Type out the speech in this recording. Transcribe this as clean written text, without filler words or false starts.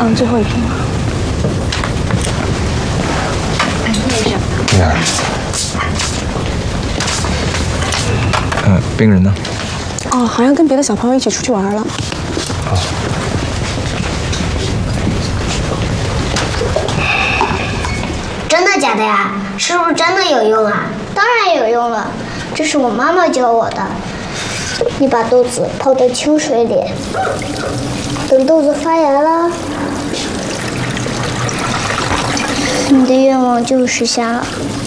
嗯，最后一瓶了。 你看，病人呢？ 哦，好像跟别的小朋友一起出去玩了。 真的假的呀？是不是真的有用啊？ 当然有用了，这是我妈妈教我的。你把豆子泡在清水里，等豆子发芽了，你的愿望就实现了。